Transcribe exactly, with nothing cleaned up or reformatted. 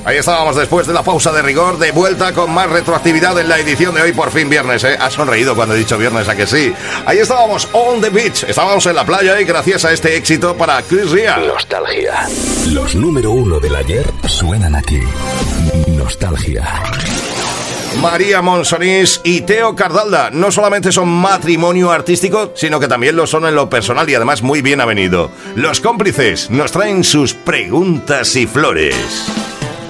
Ahí estábamos después de la pausa de rigor, de vuelta con más retroactividad en la edición de hoy, por fin viernes, ¿eh? Has sonreído cuando he dicho viernes, ¿a que sí? Ahí estábamos, on the beach, estábamos en la playa y gracias a este éxito para Chris Ria. Nostalgia. Los número uno del ayer suenan aquí. Nostalgia. María Monsonís y Teo Cardalda no solamente son matrimonio artístico, sino que también lo son en lo personal y además muy bien avenido. Los cómplices nos traen sus preguntas y flores.